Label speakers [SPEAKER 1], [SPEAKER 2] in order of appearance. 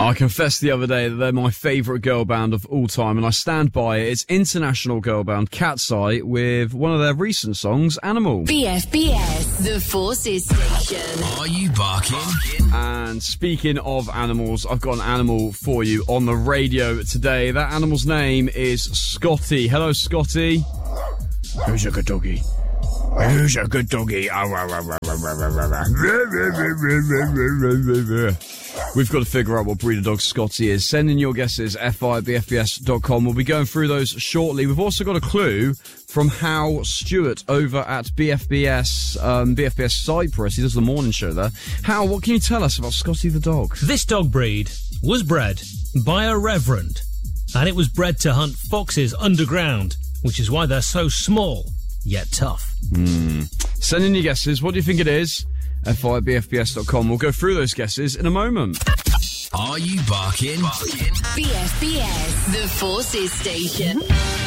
[SPEAKER 1] I confessed the other day that they're my favourite girl band of all time, and I stand by it. It's international girl band Cat's Eye with one of their recent songs, Animal.
[SPEAKER 2] BFBS, the Forces Station.
[SPEAKER 3] Are you barking?
[SPEAKER 1] And speaking of animals, I've got an animal for you on the radio today. That animal's name is Scotty. Hello, Scotty. Who's a good doggy? Who's a good doggy? We've got to figure out what breed of dog Scotty is. Send in your guesses, fi@bfbs.com. We'll be going through those shortly. We've also got a clue from Hal Stewart over at BFBS Cyprus. He does the morning show there. Hal, what can you tell us about Scotty the dog?
[SPEAKER 4] This dog breed was bred by a reverend, and it was bred to hunt foxes underground, which is why they're so small, yet tough.
[SPEAKER 1] Send in your guesses. What do you think it is? fi@bfbs.com. We'll go through those guesses in a moment.
[SPEAKER 3] Are you barking?
[SPEAKER 2] BFBS, the Forces Station.